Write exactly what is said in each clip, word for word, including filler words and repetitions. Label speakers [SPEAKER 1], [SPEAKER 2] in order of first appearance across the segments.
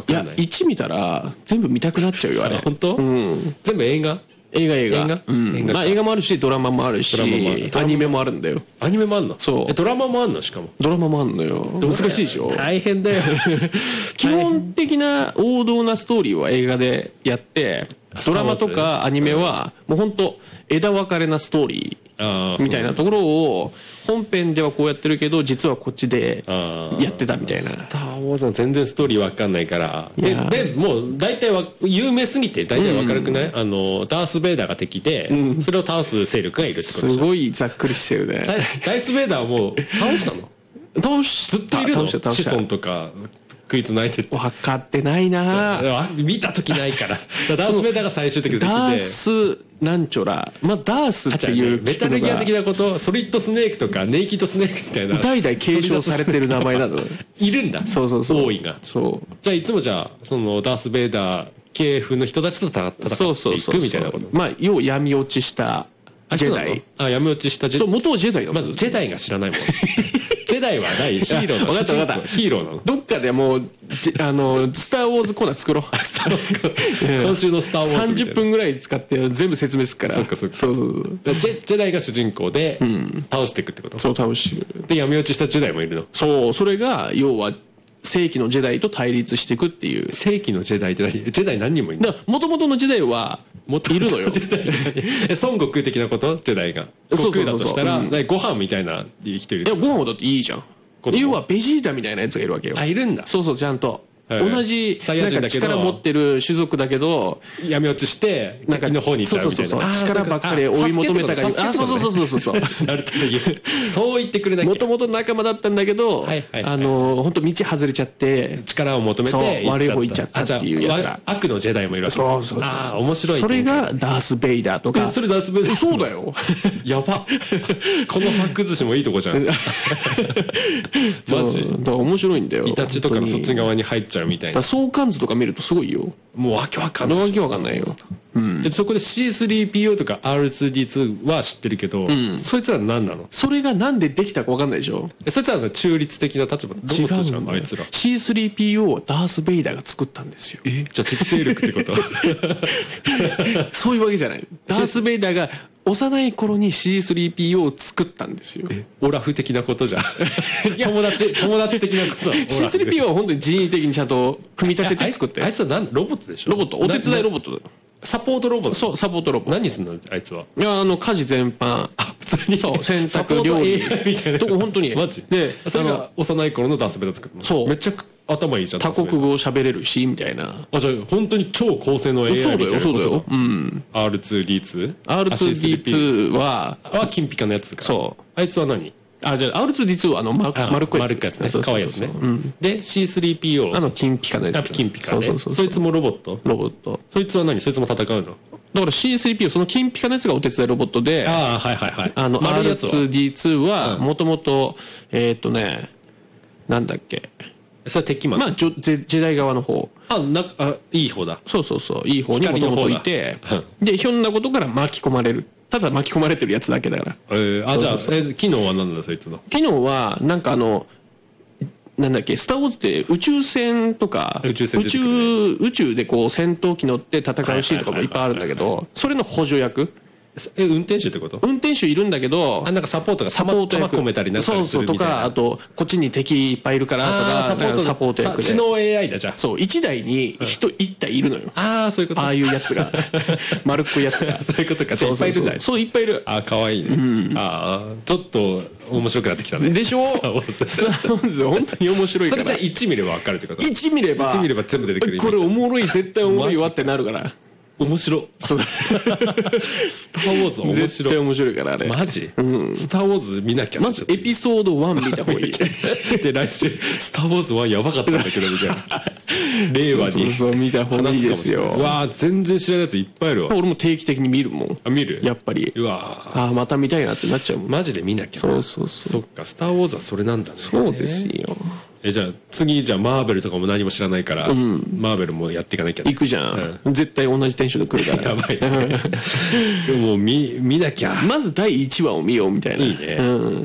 [SPEAKER 1] いやいち見たら全部見たくなっちゃうよあれ。
[SPEAKER 2] 本当？
[SPEAKER 1] うん。
[SPEAKER 2] 全部映画？
[SPEAKER 1] 映画映画。
[SPEAKER 2] 映画？
[SPEAKER 1] うん。
[SPEAKER 2] 映画
[SPEAKER 1] まあ映画もあるしドラマもあるし、
[SPEAKER 2] ドラマもある
[SPEAKER 1] アニメもあるんだよ。
[SPEAKER 2] アニメもあるの？
[SPEAKER 1] そう。
[SPEAKER 2] えドラマもあるの？しかも。
[SPEAKER 1] ドラマもあるのよ。難しいでしょ。
[SPEAKER 2] 大変だよ。
[SPEAKER 1] 基本的な王道なストーリーは映画でやって、ドラマとかアニメはもう本当枝分かれなストーリーみたいなところを本編ではこうやってるけど実はこっちでやってたみたいな。
[SPEAKER 2] スター・ウォーズの全然ストーリー分かんないからででもう大体は有名すぎて大体分かるくない？うん、あのダース・ベイダーが敵で、うん、それを倒す勢力がいるってことでしょ。
[SPEAKER 1] すごいざっくりしてるね。
[SPEAKER 2] ダイス・ベイダーはもう倒したの？
[SPEAKER 1] 倒した。
[SPEAKER 2] ずっといるの？子孫とか食いつないで
[SPEAKER 1] 分かってないな。
[SPEAKER 2] 見た時ないからダース・ベイダーが最終的に敵で
[SPEAKER 1] ダースなんちょら、まあ、ダースっていう、
[SPEAKER 2] ね、メタルギア的なこと、ソリッドスネークとかネイキッドスネークみたいな
[SPEAKER 1] 代々継承されてる名前なの。
[SPEAKER 2] いるんだ。
[SPEAKER 1] そうそうそう。
[SPEAKER 2] 多いが。
[SPEAKER 1] そう。
[SPEAKER 2] じゃあいつもじゃあそのダース・ベイダー系譜の人たちと戦っていくみたいなこと。
[SPEAKER 1] まあ要闇落ちしたジェダイ。
[SPEAKER 2] あ、闇落ちしたジェダイ。
[SPEAKER 1] そう、元はジェダイだもん。
[SPEAKER 2] まずジェダイが知らないもん。ジェダイはないヒーローの。
[SPEAKER 1] 分かった分かった。
[SPEAKER 2] ヒーローなの。
[SPEAKER 1] どっかでもう、あの、スター・ウォーズコーナー作ろう。スター・ウォーズコーナー。
[SPEAKER 2] 今週のスター・ウォーズ。
[SPEAKER 1] さんじゅっぷんぐらい使って全部説明するから。
[SPEAKER 2] そっかそっか。
[SPEAKER 1] そうそうそう。
[SPEAKER 2] ジェ、ジェダイが主人公で、倒していくってこと？
[SPEAKER 1] そう、倒していく。
[SPEAKER 2] で、闇落ちしたジェダイもいるの？
[SPEAKER 1] そう、それが、要は、正規のジェダイと対立していくっていう。
[SPEAKER 2] 正規のジェダイって何？ジェダイ何人もいるの？
[SPEAKER 1] もともとのジェダイはいるのよ。
[SPEAKER 2] ジェダイえ、孫悟空的なこと？ジェダイが。悟空だとしたら、うん、ご飯みたいな人いる？
[SPEAKER 1] いや、ご飯はだっていいじゃん。要はベジータみたいなやつがいるわけよ。
[SPEAKER 2] あ、いるんだ。
[SPEAKER 1] そうそう、ちゃんと。同じなんか力持ってる種族だけど
[SPEAKER 2] 闇落ちして敵の方に行っちゃうみたいな。
[SPEAKER 1] そうそうそう、力ばっかり追い求めたから、あ、そうそうそうそうそう。
[SPEAKER 2] なるとそう言ってくれなきゃ。
[SPEAKER 1] もともと仲間だったんだけど、あの本当道外れちゃって
[SPEAKER 2] 力を求めて
[SPEAKER 1] 悪い方行っちゃったっていうやつら。
[SPEAKER 2] 悪のジェダイもいるわけ。
[SPEAKER 1] そうそうそう。
[SPEAKER 2] ああ、面白い。
[SPEAKER 1] それがダース・ベイダーとか。
[SPEAKER 2] それダース・ベイダー。
[SPEAKER 1] そうだよ。
[SPEAKER 2] やば。このハック寿司もいいとこじゃん。マジ。
[SPEAKER 1] だから面白いんだよ。
[SPEAKER 2] イタチとかのそっち側に入っちゃうみたいな。
[SPEAKER 1] 関図とか見るとすごいよ。
[SPEAKER 2] もうわけわかんない。
[SPEAKER 1] わけわかんないよ。
[SPEAKER 2] うん、でそこで シースリーピーオー とか アールツーディーツー は知ってるけど、うん、そいつら何なの？
[SPEAKER 1] それがなんでできたかわかんないでしょ。
[SPEAKER 2] そいつらの中立的な立場。
[SPEAKER 1] 違うじゃん、あいつら。シースリーピーオー をダース・ベイダーが作ったんですよ。
[SPEAKER 2] え、じゃあ敵勢力ってこと？
[SPEAKER 1] そういうわけじゃない。ダース・ベイダーが幼い頃に シースリーピーオー を作ったんですよ。
[SPEAKER 2] え、オラフ的なことじゃん。友達、友達的なこと。
[SPEAKER 1] シースリーピーオー は本当に人為的にちゃんと組み立てて作って。
[SPEAKER 2] あいつは何？ロボットでしょ？
[SPEAKER 1] ロボット。お手伝いロボットだ。
[SPEAKER 2] サポートロボット。
[SPEAKER 1] そう、サポートロボット。
[SPEAKER 2] 何すんのあいつは。
[SPEAKER 1] いや、あの、家事全般。
[SPEAKER 2] あ、普通に。
[SPEAKER 1] そう、洗濯、料理。
[SPEAKER 2] みたいな。
[SPEAKER 1] とこ、本当に。
[SPEAKER 2] マジ
[SPEAKER 1] で、
[SPEAKER 2] それが幼い頃のダースベイダー作ったの。
[SPEAKER 1] そう。
[SPEAKER 2] めっちゃ頭いいじゃん。
[SPEAKER 1] 多国語喋れるし、みたいな。
[SPEAKER 2] あ、じゃあ、本当に超高性能 エーアイ みたいなこと。
[SPEAKER 1] そうだよ、そうだよ。うん。
[SPEAKER 2] アールツーディーツー？
[SPEAKER 1] アールツーディーツー は、
[SPEAKER 2] は、金ピカのやつか。
[SPEAKER 1] そう。
[SPEAKER 2] あいつは何？
[SPEAKER 1] あ、じゃあ、アールツーディーツー はあの、ま、丸っこいやつ。
[SPEAKER 2] 丸っこいやつね。可愛いやつね。で、シースリーピーオー。
[SPEAKER 1] あの、金ピカのやつ。
[SPEAKER 2] 金ピカね。
[SPEAKER 1] そうそうそう。
[SPEAKER 2] そいつもロボット？
[SPEAKER 1] ロボット。
[SPEAKER 2] そいつは何？そいつも戦うの？
[SPEAKER 1] だから シースリーピーオー、その金ピカのやつがお手伝いロボットで、
[SPEAKER 2] ああ、はいはいはい。
[SPEAKER 1] あの、アールツーディーツー は、もともと、えっとね、なんだっけ。
[SPEAKER 2] それ敵マン？
[SPEAKER 1] まあ、ジェ、ジェダイ側の方。
[SPEAKER 2] あ、なんか、あ、いい方だ。
[SPEAKER 1] そうそうそう、いい方にもともといて、で、ひょんなことから巻き込まれる。ただ巻き込まれてるやつだけだから。
[SPEAKER 2] えー、あ、じゃあ、え、機能は何なんだ、そいつの。
[SPEAKER 1] 機能は、なんかあの、なんだっけ、スター・ウォーズって宇宙船とか、
[SPEAKER 2] 宇宙船
[SPEAKER 1] 宇宙、宇宙でこう戦闘機乗って戦うシーンとかもいっぱいあるんだけど、それの補助役。
[SPEAKER 2] え、運転手ってこと？
[SPEAKER 1] 運転手いるんだけど、
[SPEAKER 2] あ、なんかサポートが
[SPEAKER 1] サポート役
[SPEAKER 2] 込めたりなんかするみたいな。
[SPEAKER 1] そうそうとか、あと、こっちに敵いっぱいいるからとか、
[SPEAKER 2] サポート
[SPEAKER 1] サポート役で。
[SPEAKER 2] 知能 エーアイ だじゃん。
[SPEAKER 1] そう、一台に人一体いるのよ。
[SPEAKER 2] ああ、そういうこと。
[SPEAKER 1] ああいうやつが。丸っこいやつが。
[SPEAKER 2] そういうことか。いっぱいいるんだ。
[SPEAKER 1] そう、いっぱいいる。
[SPEAKER 2] ああ、かわいいね。ああ、ちょっと面白くなってきたね。
[SPEAKER 1] でしょ？スター・ウォーズ本当に面白いから。
[SPEAKER 2] それじゃあいち見れば分かるってこと？
[SPEAKER 1] いち見れば。
[SPEAKER 2] いち見れば全部出てくる。
[SPEAKER 1] これおもろい、絶対おもろいわってなるから。
[SPEAKER 2] 面白。
[SPEAKER 1] そう。
[SPEAKER 2] スター・ウォーズ面白い。
[SPEAKER 1] 絶対面白いからあれ。
[SPEAKER 2] マジ？うん。スター・ウォーズ見なきゃ。
[SPEAKER 1] まずエピソードワン見た方がいい。
[SPEAKER 2] で、来週、スター・ウォーズワンやばかったんだけど、みたいな。令和に。
[SPEAKER 1] そうそう、見た方がいいですよ。
[SPEAKER 2] うわぁ、全然知らないやついっぱいあるわ。
[SPEAKER 1] 俺も定期的に見るもん。
[SPEAKER 2] あ、見る？
[SPEAKER 1] やっぱり。
[SPEAKER 2] うわ
[SPEAKER 1] ぁ。ああ、また見たいなってなっちゃうもん。
[SPEAKER 2] マジで見なきゃ。
[SPEAKER 1] そうそうそう。
[SPEAKER 2] そっか、スター・ウォーズはそれなんだね。
[SPEAKER 1] そうですよ。
[SPEAKER 2] え、じゃあ次、じゃあマーベルとかも何も知らないから、うん、マーベルもやっていかなきゃ。
[SPEAKER 1] 行くじゃん。うん、絶対同じテンションで来るから。
[SPEAKER 2] やばいね。でも見、見なきゃ。
[SPEAKER 1] まずだいいちわを見ようみたいな。
[SPEAKER 2] いいね。うん。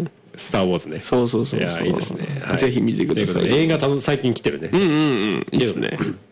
[SPEAKER 2] スター・ウォーズね。
[SPEAKER 1] そうそうそう。
[SPEAKER 2] いや、いいですね。
[SPEAKER 1] はい、ぜひ見てください。
[SPEAKER 2] 映画最近来てるね。
[SPEAKER 1] うんうんうん。いいですね。